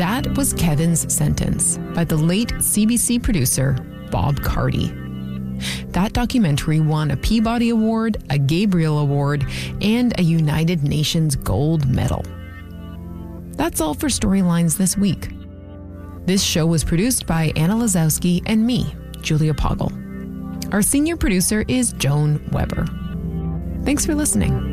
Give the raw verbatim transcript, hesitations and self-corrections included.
That was Kevin's Sentence by the late C B C producer Bob Carty. That documentary won a Peabody Award, a Gabriel Award, and a United Nations Gold Medal. That's all for Storylines this week. This show was produced by Anna Lazowski and me, Julia Poggle. Our senior producer is Joan Weber. Thanks for listening.